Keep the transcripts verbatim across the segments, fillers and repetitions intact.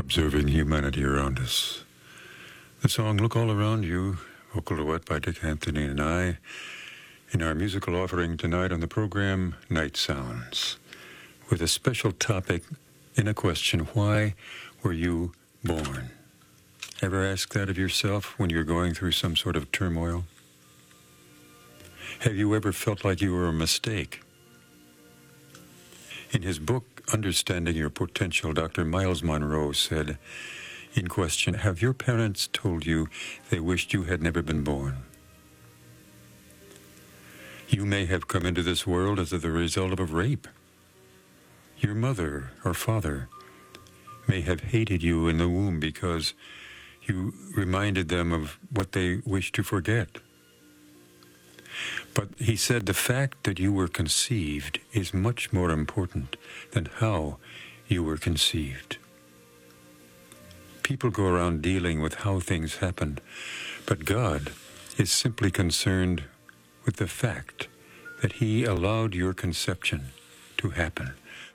observing humanity around us. The song Look All Around You, vocal duet by Dick Anthony and I, in our musical offering tonight on the program Night Sounds, with a special topic in a question: why were you born? Ever ask that of yourself when you're going through some sort of turmoil? Have you ever felt like you were a mistake? In his book, Understanding Your Potential, Doctor Miles Monroe said, in question, have your parents told you they wished you had never been born? You may have come into this world as the result of a rape. Your mother or father may have hated you in the womb because you reminded them of what they wished to forget. But he said the fact that you were conceived is much more important than how you were conceived. People go around dealing with how things happened, but God is simply concerned with the fact that He allowed your conception to happen.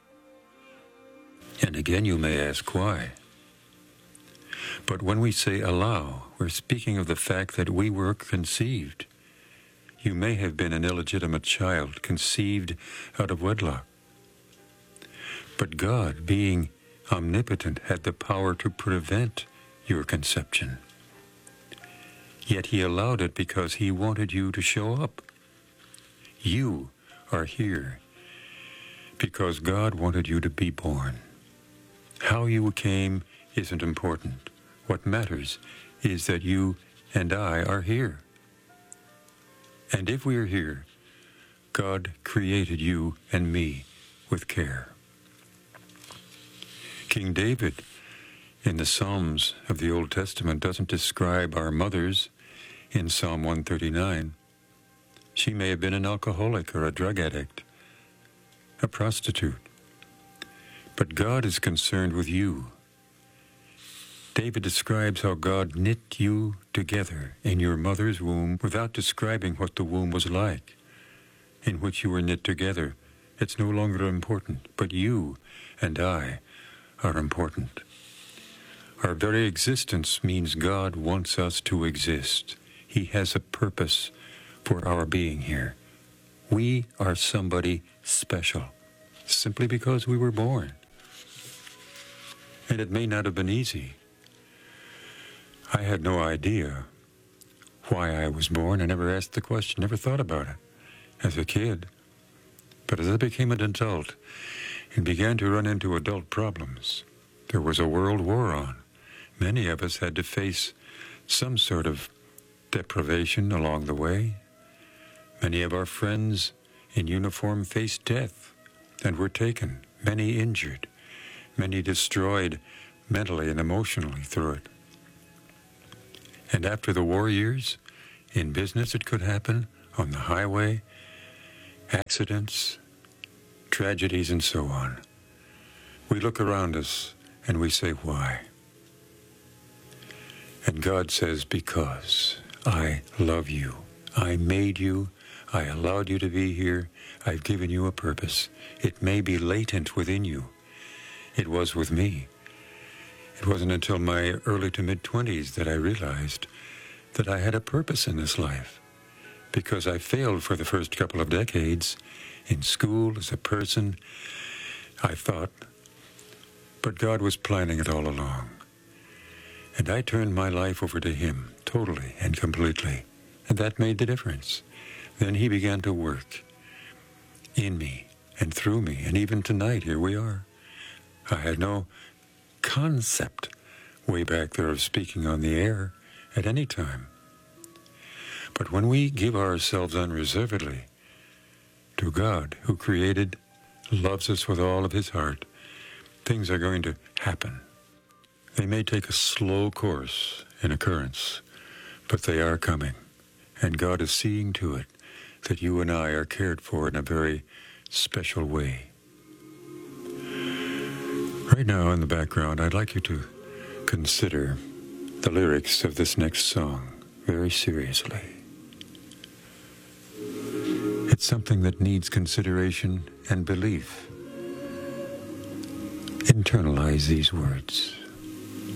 And again, you may ask why. But when we say allow, we're speaking of the fact that we were conceived. You may have been an illegitimate child conceived out of wedlock. But God, being omnipotent, had the power to prevent your conception. Yet He allowed it because He wanted you to show up. You are here because God wanted you to be born. How you came isn't important. What matters is that you and I are here. And if we are here, God created you and me with care. King David, in the Psalms of the Old Testament, doesn't describe our mothers in Psalm one thirty-nine. She may have been an alcoholic or a drug addict, a prostitute. But God is concerned with you. David describes how God knit you together in your mother's womb without describing what the womb was like, in which you were knit together. It's no longer important, but you and I are important. Our very existence means God wants us to exist. He has a purpose for our being here. We are somebody special, simply because we were born. And it may not have been easy. I had no idea why I was born. I never asked the question, never thought about it as a kid. But as I became an adult and began to run into adult problems, there was a world war on. Many of us had to face some sort of deprivation along the way. Many of our friends in uniform faced death and were taken, many injured, many destroyed mentally and emotionally through it. And after the war years, in business it could happen, on the highway, accidents, tragedies, and so on. We look around us and we say, why? And God says, because I love you. I made you. I allowed you to be here. I've given you a purpose. It may be latent within you. It was with me. It wasn't until my early to mid-twenties that I realized that I had a purpose in this life, because I failed for the first couple of decades in school, as a person, I thought, but God was planning it all along. And I turned my life over to Him, totally and completely, and that made the difference. Then He began to work in me and through me, and even tonight, here we are. I had no concept way back there of speaking on the air at any time. But when we give ourselves unreservedly to God, who created, loves us with all of His heart, things are going to happen. They may take a slow course in occurrence, but they are coming. And God is seeing to it that you and I are cared for in a very special way. Right now in the background, I'd like you to consider the lyrics of this next song very seriously. It's something that needs consideration and belief. Internalize these words.